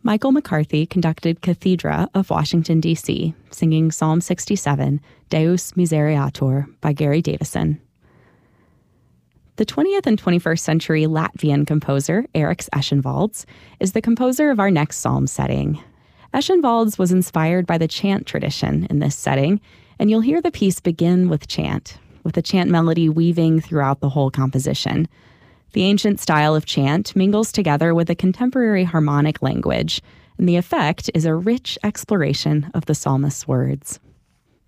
Michael McCarthy conducted Cathedra of Washington, D.C., singing Psalm 67, Deus Misereatur by Gary Davison. The 20th and 21st century Latvian composer Eriks Eschenvalds is the composer of our next psalm setting. Eschenvalds was inspired by the chant tradition in this setting, and you'll hear the piece begin with chant, with the chant melody weaving throughout the whole composition. The ancient style of chant mingles together with a contemporary harmonic language, and the effect is a rich exploration of the psalmist's words.